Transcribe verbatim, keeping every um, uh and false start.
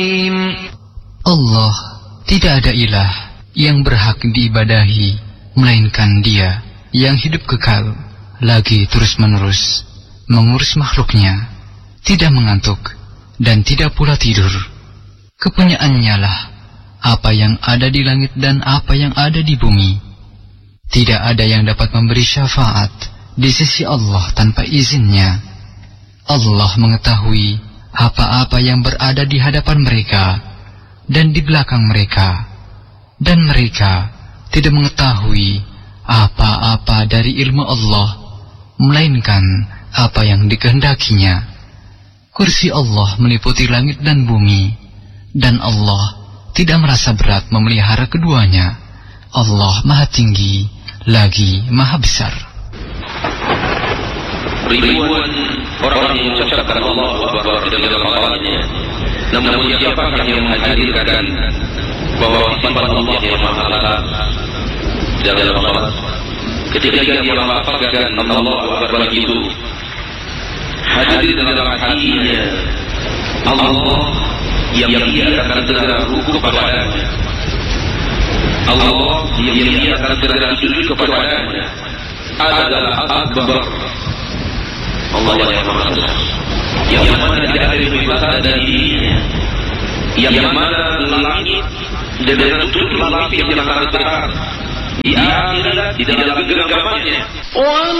Allah, tidak ada ilah yang berhak diibadahi melainkan Dia yang hidup kekal, lagi terus-menerus mengurus makhluknya, tidak mengantuk dan tidak pula tidur. Kepunyaannya lah apa yang ada di langit dan apa yang ada di bumi. Tidak ada yang dapat memberi syafaat di sisi Allah tanpa izinnya. Allah mengetahui apa-apa yang berada di hadapan mereka dan di belakang mereka, dan mereka tidak mengetahui apa-apa dari ilmu Allah melainkan apa yang dikehendakinya. Kursi Allah meliputi langit dan bumi, dan Allah tidak merasa berat memelihara keduanya. Allah Maha Tinggi lagi Maha Besar. Ribuan orang yang mengucapkan Allahu Akbar di dalam kepalanya, namun siapakah yang menghadirkan bahwa sifat Allah yang Maha Esa dalam salat? Ketika dia melafazkan Allahu Akbar itu, hadir dalam hatinya Allah yang dia akan segera ruku kepadanya, Allah yang dia akan segera sujud kepadanya adalah Akbar, Allah yang Maha Besar, yang mana tidak ada yang lebih besar dari dirinya, yang mana langit dan tutup langit yang sangat besar di akhirat di dalam genggamannya.